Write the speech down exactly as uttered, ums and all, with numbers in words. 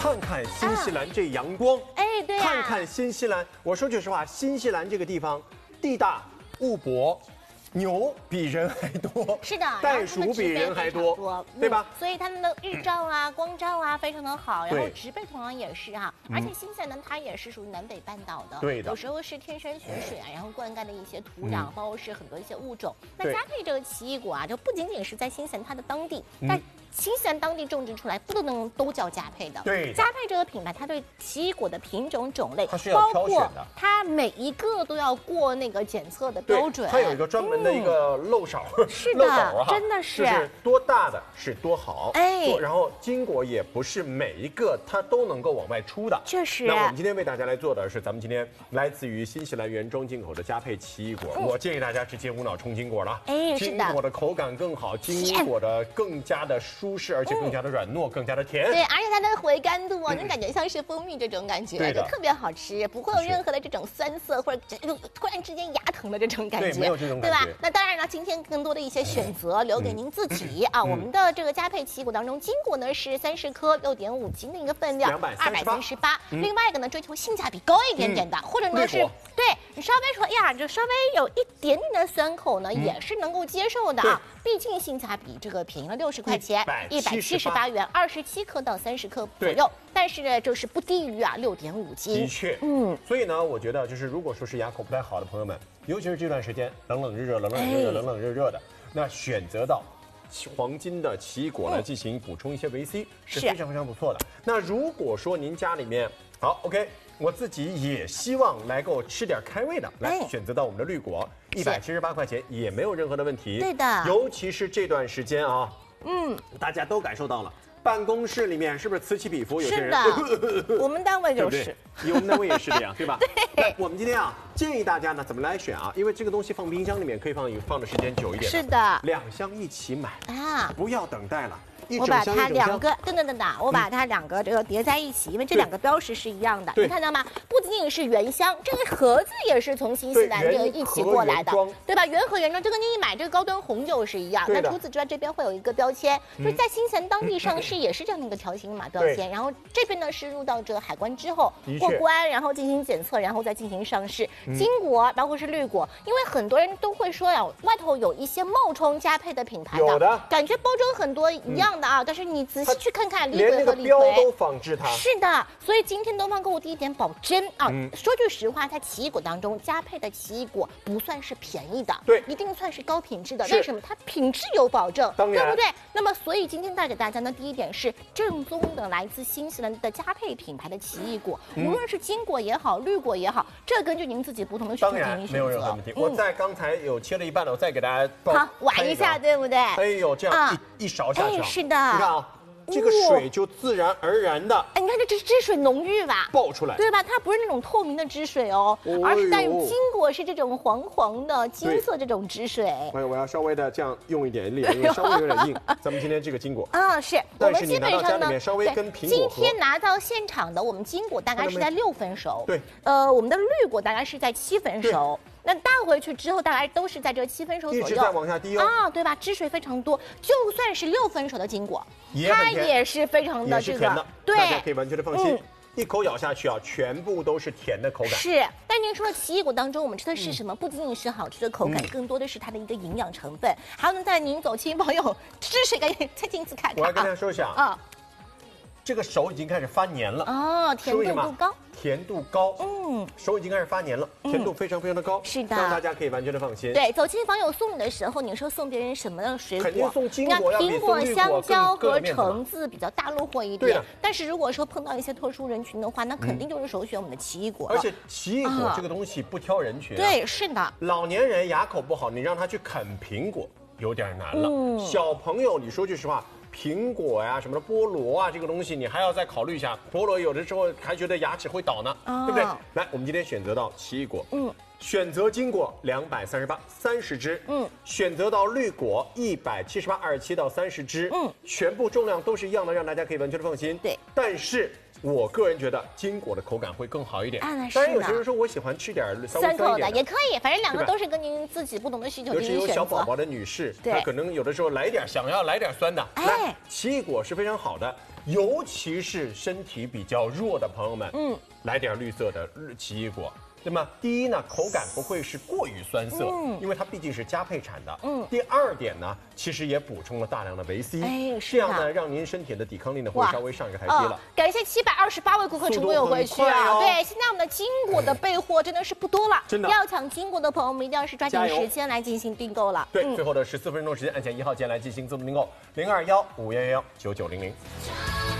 看看新西兰这阳光， 哎，对呀、 看看新西兰。我说句实话，新西兰这个地方地大物博。 牛比人还多， 是的， 袋鼠比人还多， 多对吧、 嗯？所以它们的日照啊、光照啊非常的好，然后对植被同样也是哈、嗯，而且新西兰呢，它也是属于南北半岛的， 对的， 有时候是天山雪水啊，然后灌溉的一些土壤，嗯、包括是很多一些物种。那加配这个奇异果啊，就不仅仅是在新西兰它的当地，嗯、但新西兰当地种植出来不能都叫加配的。 对， 加配这个品牌，它对奇异果的品种种类， 它是要挑选的， 它每一个都要过那个检测的标准。 它有一个专门的一个漏。嗯是的，真的是， 就是多大的是多好， 哎， 然后金果也不是每一个它都能够往外出的， 确实。 那我们今天为大家来做的是咱们今天来自于新西兰原装进口的加配奇异果，嗯、我建议大家直接无脑冲金果了， 哎， 金果的口感更好，金果的更加的舒适，而且更加的软糯，嗯、更加的甜。 对，而且它的回甘度啊，你感觉像是蜂蜜这种感觉，就特别好吃，不会有任何的这种酸涩或者突然之间牙疼的这种感觉， 对，没有这种感觉，对吧？那当然了，今天更多的一些选择留给您自己啊。我们的这个加配奇异果当中，金果呢是三十颗，六点五斤的一个分量，二百三十八。另外一个呢，追求性价比高一点点的，或者呢是对你稍微说呀，就稍微有一点点的酸口呢，也是能够接受的啊。毕竟性价比这个便宜了六十块钱，一百七十八元，二十七颗到三十颗左右。但是呢，就是不低于啊六点五斤。 的确，嗯。所以呢，我觉得就是如果说是牙口不太好的朋友们，尤其是这段时间冷冷热热、冷冷热热、冷冷热热的。 那选择到黄金的奇异果来进行补充一些维 C 是非常非常不错的。那如果说您家里面好 OK， 我自己也希望来够吃点开胃的，来选择到我们的绿果，一百七十八块钱也没有任何的问题。 对的， 尤其是这段时间啊，嗯，大家都感受到了。 办公室里面是不是此起彼伏？有些人是的，我们单位就是， 我们单位也是这样，对吧？ 对。 我们今天啊，建议大家呢怎么来选啊？因为这个东西放冰箱里面可以放放的时间久一点。 是的， 两箱一起买啊， 不要等待了。 我把它两个，等等等等，我把它两个这个叠在一起，因为这两个标识是一样的，你看到吗？不仅仅是原箱，这个盒子也是从新西兰这个一起过来的，对吧？原盒原装，就跟你买这个高端红酒是一样。那除此之外，这边会有一个标签，就是在新西兰当地上市也是这样的一个条形码标签。然后这边呢是入到这个海关之后过关，然后进行检测，然后再进行上市。金果包括是绿果，因为很多人都会说呀，外头有一些冒充加配的品牌的， 有的感觉包装很多一样。 的啊，但是你仔细去看看， 连那个标都仿制它。 是的，所以今天东方购物第一点保真啊，嗯、说句实话，在奇异果当中加配的奇异果不算是便宜的， 对， 一定算是高品质的。为什么？它品质有保证， 当然， 对不对？那么，所以今天带给大家呢，第一点是正宗的来自新西兰的加配品牌的奇异果，嗯、无论是金果也好，绿果也好，这根据您自己不同的需求进行选择。 没有任何问题。嗯、我在刚才有切了一半了，我再给大家好玩一下，对不对？ 哎呦，这样一、啊、一勺下去、 哎，是的， 你看啊。 这个水就自然而然的， 哎，你看这汁汁水浓郁吧， 爆出来， 对吧？它不是那种透明的汁水哦，哦而是带有金果是这种黄黄的金色这种汁水。 哎，我要稍微的这样用一点力，因为稍微有点硬。咱们今天这个金果啊，是我们基本上呢，稍微跟苹果今天拿到现场的，我们金果大概是在六分熟， 对， 呃，我们的绿果大概是在七分熟。 那带回去之后，大概都是在这七分熟左右， 一直在往下滴哦， 啊，对吧？汁水非常多，就算是六分熟的金果， 也它也是非常的这个，对， 大家可以完全的放心。嗯 一口咬下去啊，全部都是甜的口感。 是，但您说奇异果当中，我们吃的是什么？嗯、不仅仅是好吃的口感，嗯、更多的是它的一个营养成分。还有呢，在您走亲朋友吃水，赶紧再进一次看看。 我来跟大家说一下啊，这个手已经开始发黏了哦，甜度高。 甜度高， 嗯， 手已经开始发黏了，甜度非常非常的高， 是的， 让大家可以完全的放心。 对，走亲访友送礼的时候，你说送别人什么样的水果？ 肯定送金果， 苹果、香蕉和橙子比较大路货一点。但是如果说碰到一些特殊人群的话，那肯定就是首选我们的奇异果。 而且奇异果这个东西不挑人群， 对，是的。 老年人牙口不好，你让他去啃苹果有点难了。小朋友，你说句实话。 苹果呀、什么的菠萝啊，这个东西你还要再考虑一下。菠萝有的时候还觉得牙齿会倒呢，哦、对不对？来，我们今天选择到奇异果，嗯，选择金果两百三十八，三十只，嗯，选择到绿果一百七十八，二十七到三十只，嗯，全部重量都是一样的，让大家可以完全的放心。 对， 但是。 我个人觉得金果的口感会更好一点。 啊，那是当然，有些人说我喜欢吃点稍微酸口的也可以，反正两个都是跟您自己不同的需求进行选择。 尤其有小宝宝的女士，她可能有的时候来点想要来点酸的。哎，奇异果是非常好的。 尤其是身体比较弱的朋友们，嗯，来点绿色的奇异果。那么第一呢，口感不会是过于酸涩，嗯，因为它毕竟是加配产的，嗯。第二点呢，其实也补充了大量的维 C，哎，这样呢，让您身体的抵抗力呢会稍微上一个台阶了。 感谢七百二十八位顾客成功有回去啊！对，现在我们的金果的备货真的是不多了，真的要抢金果的朋友们一定要是抓紧时间来进行订购了。 对，最后的十四分钟时间，按键一号键来进行自动订购，零二幺五幺幺九九零零。